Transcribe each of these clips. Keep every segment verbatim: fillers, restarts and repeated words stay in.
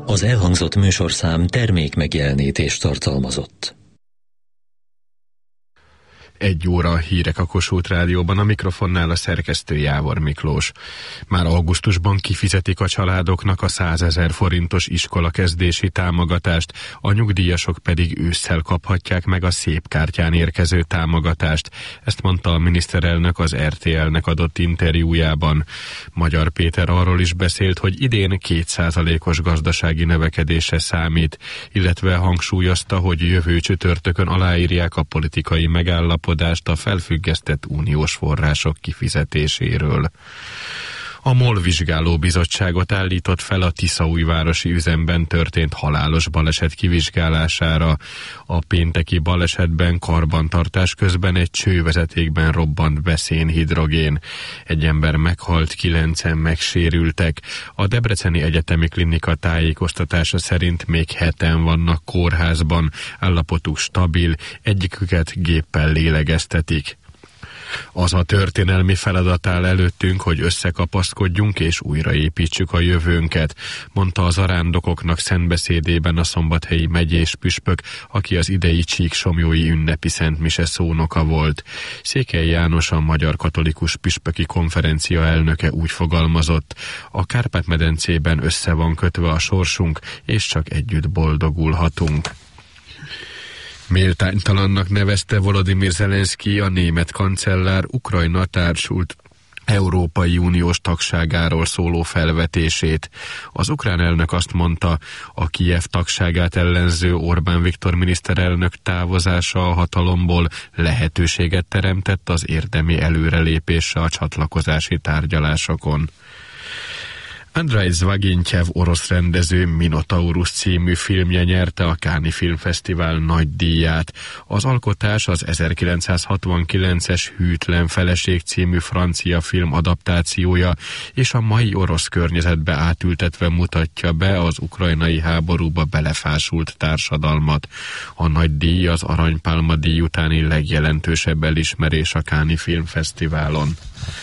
Az elhangzott műsorszám termékmegjelenítést tartalmazott. Egy óra hírek a Kossuth Rádióban, a mikrofonnál a szerkesztő Jávor Miklós. Már augusztusban kifizetik a családoknak a százezer forintos iskolakezdési támogatást, a nyugdíjasok pedig ősszel kaphatják meg a szép kártyán érkező támogatást. Ezt mondta a miniszterelnök az er té el-nek adott interjújában. Magyar Péter arról is beszélt, hogy idén két százalékos gazdasági növekedésre számít, illetve hangsúlyozta, hogy jövő csütörtökön aláírják a politikai megállapodást a felfüggesztett uniós források kifizetéséről. A MOL vizsgálóbizottságot állított fel a tiszaújvárosi üzemben történt halálos baleset kivizsgálására. A pénteki balesetben karbantartás közben egy csővezetékben robbant be szénhidrogén. Egy ember meghalt, kilencen megsérültek. A Debreceni Egyetemi Klinika tájékoztatása szerint még heten vannak kórházban, állapotuk stabil, egyiküket géppel lélegeztetik. Az a történelmi feladat áll előttünk, hogy összekapaszkodjunk és újraépítsük a jövőnket, mondta az arándokoknak szentbeszédében a szombathelyi megyés püspök, aki az idei csíksomlyói ünnepi szentmise szónoka volt. Székely János, a Magyar Katolikus Püspöki Konferencia elnöke úgy fogalmazott: a Kárpát-medencében össze van kötve a sorsunk, és csak együtt boldogulhatunk. Méltánytalannak nevezte Volodymyr Zelenszky a német kancellár Ukrajna társult Európai Uniós tagságáról szóló felvetését. Az ukrán elnök azt mondta, a Kijev tagságát ellenző Orbán Viktor miniszterelnök távozása a hatalomból lehetőséget teremtett az érdemi előrelépésre a csatlakozási tárgyalásokon. Andrei Zvagintyev orosz rendező Minotaurus című filmje nyerte a Cannes Filmfesztivál nagy díját. Az alkotás az ezerkilencszázhatvankilences Hűtlen feleség című francia film adaptációja, és a mai orosz környezetbe átültetve mutatja be az ukrajnai háborúba belefásult társadalmat. A nagy díj az Aranypálma díj utáni legjelentősebb elismerés a Cannes Filmfesztiválon.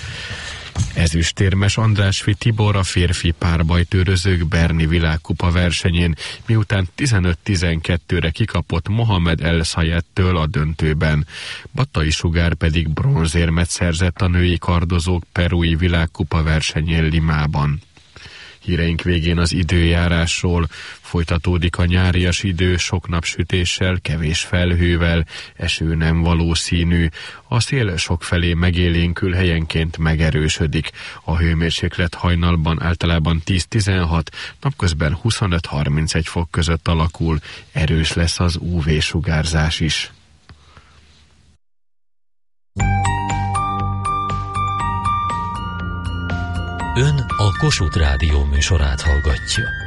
Ezüstérmes Andrásfi Tibor a férfi párbajtőrözők Berni világkupa versenyén, miután tizenöt tizenkettőre kikapott Mohamed El Sayeddtől a döntőben. Battai Sugár pedig bronzérmet szerzett a női kardozók perui világkupa versenyén Limában. Híreink végén az időjárásról. Folytatódik a nyárias idő, sok napsütéssel, kevés felhővel, eső nem valószínű. A szél sokfelé megélénkül, helyenként megerősödik. A hőmérséklet hajnalban általában tíz-tizenhat, napközben huszonöt-harmincegy fok között alakul. Erős lesz az ú vé-sugárzás is. Ön a Kossuth Rádió műsorát hallgatja.